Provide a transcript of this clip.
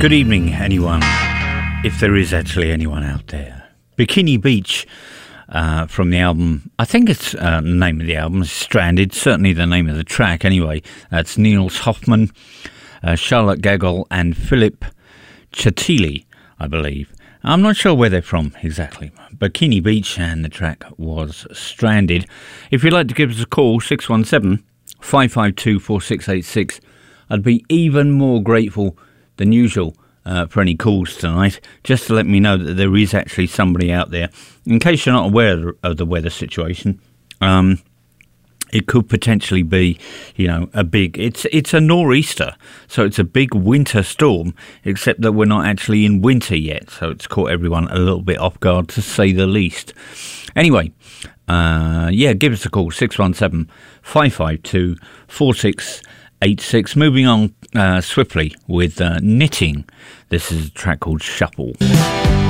Good evening, anyone, if there is actually anyone out there. Bikini Beach from the album, I think it's the name of the album is Stranded, certainly the name of the track anyway. That's Niels Hoffman, Charlotte Gagel and Philip Chatili, I believe. I'm not sure where they're from exactly. Bikini Beach, and the track was Stranded. If you'd like to give us a call, 617-552-4686, I'd be even more grateful than usual for any calls tonight, just to let me know that there is actually somebody out there. In case you're not aware of the weather situation, it could potentially be, a big... It's a nor'easter, so it's a big winter storm, except that we're not actually in winter yet, so it's caught everyone a little bit off guard, to say the least. Anyway, give us a call, 617-552-4686. Moving on swiftly with Knitting. This is a track called Shuffle.